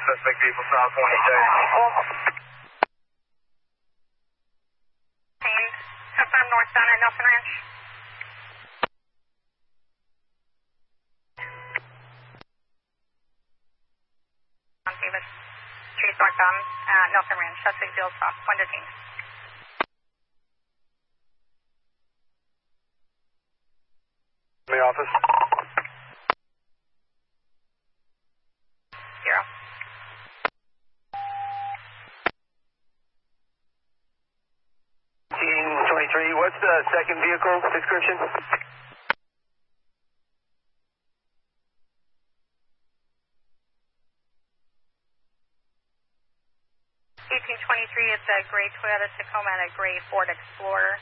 suspect vehicle south 1 Confirm northbound at Nelson Ranch. On Davis. Street northbound at Nelson Ranch. Suspect vehicle south 1 detained. My office. 0. 1823, what's the second vehicle description? 1823, it's a gray Toyota Tacoma and a gray Ford Explorer.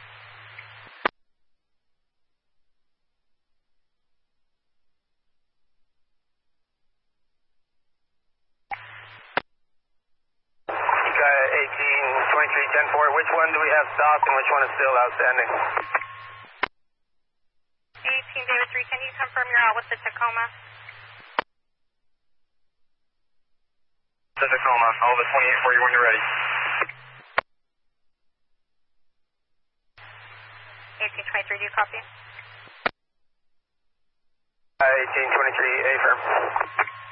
Okay, 1823, 10-4, which one do we have stopped and which one is still outstanding? 18 David 3, can you confirm you're out with the Tacoma? The Tacoma, all the 28 for you when you're ready. 1823, do you copy? 1823, A firm.